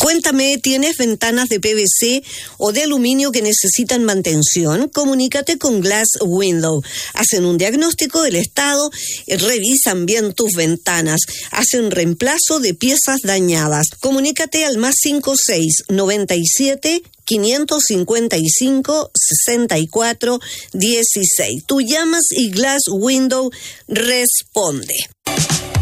Cuéntame, ¿tienes ventanas de PVC o de aluminio que necesitan mantención? Comunícate con Glass Window. Hacen un diagnóstico del estado, revisan bien tus ventanas, hacen reemplazo de piezas dañadas. Comunícate al +56 97 555 64 16. Tú llamas y Glass Window responde.